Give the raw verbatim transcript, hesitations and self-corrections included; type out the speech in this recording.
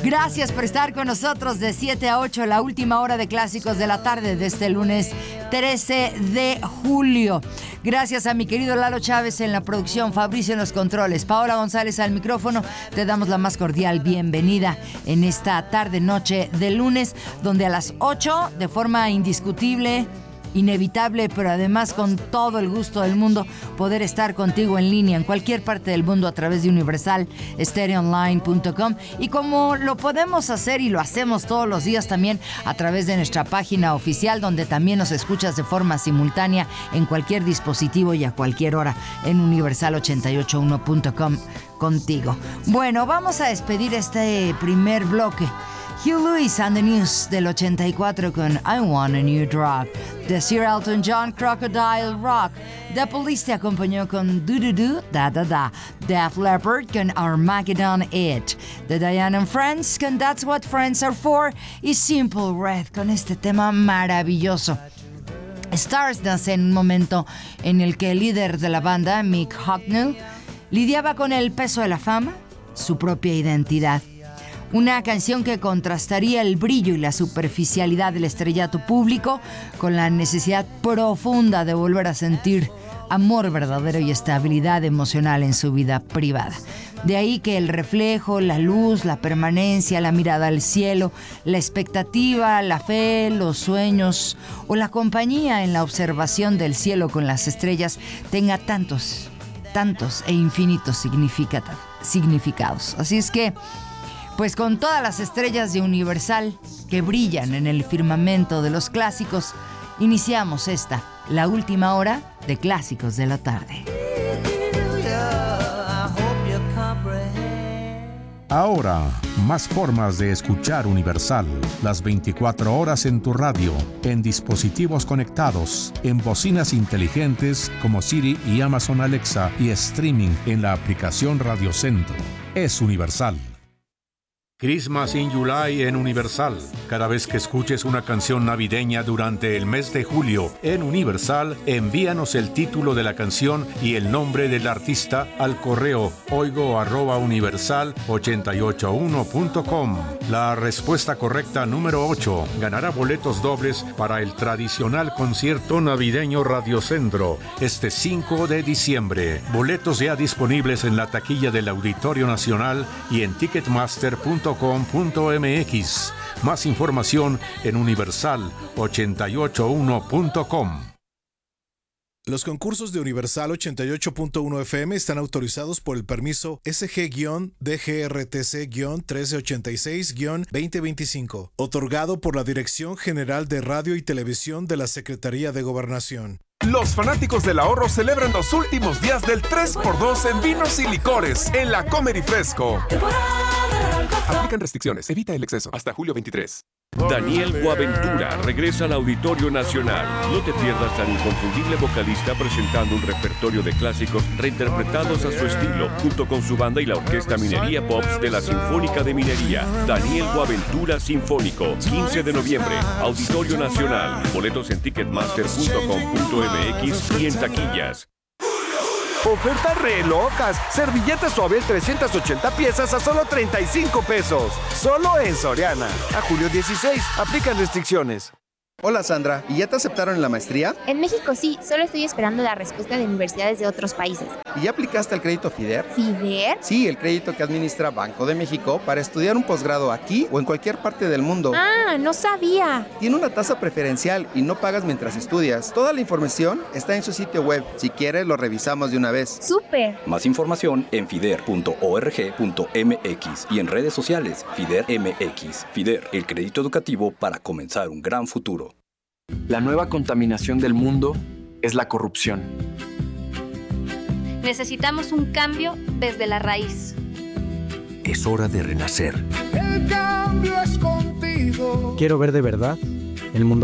Gracias por estar con nosotros de siete a ocho, la última hora de clásicos de la tarde de este lunes trece de julio. Gracias a mi querido Lalo Chávez en la producción, Fabricio en los controles, Paola González al micrófono. Te damos la más cordial bienvenida en esta tarde noche de lunes, donde a las ocho, de forma indiscutible, inevitable, pero además con todo el gusto del mundo, poder estar contigo en línea en cualquier parte del mundo a través de universal stereo online punto com, y como lo podemos hacer y lo hacemos todos los días también a través de nuestra página oficial, donde también nos escuchas de forma simultánea en cualquier dispositivo y a cualquier hora en universal ochenta y ocho uno punto com contigo. Bueno, vamos a despedir este primer bloque. Hugh Lewis and the News del ochenta y cuatro con I Want a New Drug. De Sir Elton John, Crocodile Rock. The Police te acompañó con Do Do Do Da Da Da. Def Leppard con Armageddon It. De Diane and Friends con That's What Friends Are For. Y Simple Red con este tema maravilloso. Stars nace en un momento en el que el líder de la banda, Mick Hucknall, lidiaba con el peso de la fama, su propia identidad. Una canción que contrastaría el brillo y la superficialidad del estrellato público con la necesidad profunda de volver a sentir amor verdadero y estabilidad emocional en su vida privada. De ahí que el reflejo, la luz, la permanencia, la mirada al cielo, la expectativa, la fe, los sueños o la compañía en la observación del cielo con las estrellas tenga tantos, tantos e infinitos significados. Así es que, pues con todas las estrellas de Universal que brillan en el firmamento de los clásicos, iniciamos esta, la última hora de Clásicos de la Tarde. Ahora, más formas de escuchar Universal. Las veinticuatro horas en tu radio, en dispositivos conectados, en bocinas inteligentes como Siri y Amazon Alexa, y streaming en la aplicación Radio Centro. Es Universal. Christmas in July en Universal. Cada vez que escuches una canción navideña durante el mes de julio en Universal, envíanos el título de la canción y el nombre del artista al correo oigo arroba universal ochenta y ocho uno punto com. La respuesta correcta número ocho ganará boletos dobles para el tradicional concierto navideño Radio Centro este cinco de diciembre. Boletos ya disponibles en la taquilla del Auditorio Nacional y en ticketmaster punto com punto m x. Más información en universal ochenta y ocho uno punto com. Los concursos de Universal ochenta y ocho punto uno F M están autorizados por el permiso S G D G R T C trece ochenta y seis veinte veinticinco, otorgado por la Dirección General de Radio y Televisión de la Secretaría de Gobernación. Los fanáticos del ahorro celebran los últimos días del tres por dos en vinos y licores en la Comer y Fresco. Aplican restricciones, evita el exceso. Hasta julio veintitrés. Daniel Boaventura regresa al Auditorio Nacional. No te pierdas al inconfundible vocalista presentando un repertorio de clásicos reinterpretados a su estilo, junto con su banda y la Orquesta Minería Pops de la Sinfónica de Minería. Daniel Boaventura Sinfónico, quince de noviembre, Auditorio Nacional. Boletos en ticketmaster punto com punto m x y en taquillas. Ofertas re locas. Servilleta Suabel trescientas ochenta piezas a solo treinta y cinco pesos. Solo en Soriana. A julio dieciséis. Aplican restricciones. Hola Sandra, ¿y ya te aceptaron en la maestría? En México sí, solo estoy esperando la respuesta de universidades de otros países. ¿Y ya aplicaste al crédito FIDER? ¿FIDER? Sí, el crédito que administra Banco de México para estudiar un posgrado aquí o en cualquier parte del mundo. Ah, no sabía. Tiene una tasa preferencial y no pagas mientras estudias. Toda la información está en su sitio web. Si quieres, lo revisamos de una vez. ¡Súper! Más información en fider punto org punto m x y en redes sociales FIDER M X. FIDER, el crédito educativo para comenzar un gran futuro. La nueva contaminación del mundo es la corrupción. Necesitamos un cambio desde la raíz. Es hora de renacer. El cambio es contigo. Quiero ver de verdad el mundo